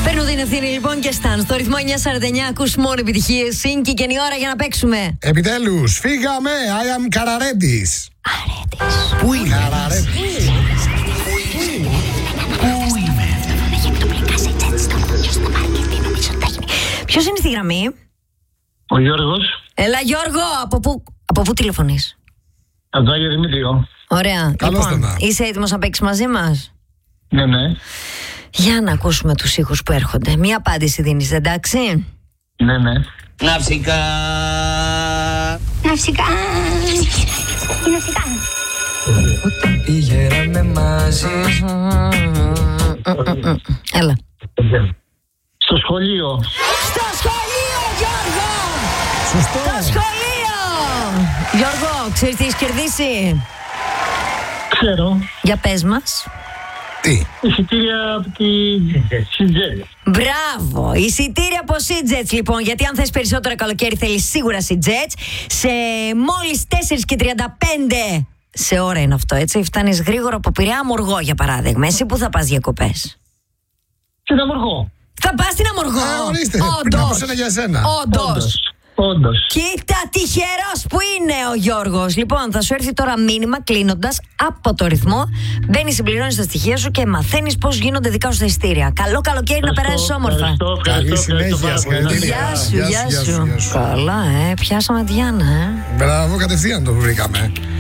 Παίρνω την ευθύνη λοιπόν και Σταν. Στο ρυθμό 949 ακούς μόνο επιτυχίες. Είναι και η ώρα για να παίξουμε. Επιτέλους, φύγαμε. I am Καραρέντης. Αρέντης. Πού είναι Καραρέντης? Ποιος είναι στη γραμμή? Ο Γιώργος. Έλα Γιώργο, από πού τηλεφωνείς? Από το Άγιο Δημήτριο. Ωραία. Καλώς Λοιπόν, τον. είσαι έτοιμος να παίξεις μαζί μας? Ναι, ναι. Για να ακούσουμε τους ήχους που έρχονται. Μία απάντηση δίνεις, εντάξει? Ναι, ναι. Ναυσικά. Ναυσικά. Ναυσικά. Όταν πηγαίναμε μαζί. Έλα. Στο σχολείο. Στο σχολείο, Γιώργο! Σωστό. Στο σχολείο! Γιώργο, ξέρεις τι έχεις κερδίσει? Ξέρω. Για πες μας. Τι? Εισιτήρια από τη Σιτζέλ. Μπράβο! Εισιτήρια από Σιτζέτς λοιπόν, γιατί αν θες περισσότερο καλοκαίρι θέλεις σίγουρα Σιτζέτς. Σε μόλις 4:35 σε ώρα είναι αυτό, έτσι. Φτάνεις γρήγορα από Πειραιά Αμοργό για παράδειγμα. Εσύ πού θα πας διακοπές? Στην Αμοργό. Θα πας στην Αμοργό. Ορίστε, πριν από σένα για σένα. Όντως. Κοίτα, τυχερός που είναι ο Γιώργος. Λοιπόν, θα σου έρθει τώρα μήνυμα κλείνοντας από το ρυθμό. Μπαίνεις, συμπληρώνεις τα στοιχεία σου και μαθαίνεις πώς γίνονται δικά σου τα ειστήρια. Καλό καλοκαίρι να περάσεις όμορφα. Καλή συνέχεια, συγχαρητήρια. Γεια σου. Καλά, πιάσαμε Διάννα, Μπράβο, κατευθείαν το βρήκαμε.